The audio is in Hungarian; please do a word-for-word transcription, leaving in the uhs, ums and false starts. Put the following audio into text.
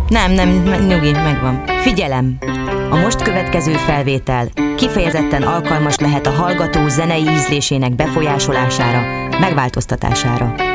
Nem, nem, nyugi, megvan. Figyelem! A most következő felvétel kifejezetten alkalmas lehet a hallgató zenei ízlésének befolyásolására, megváltoztatására.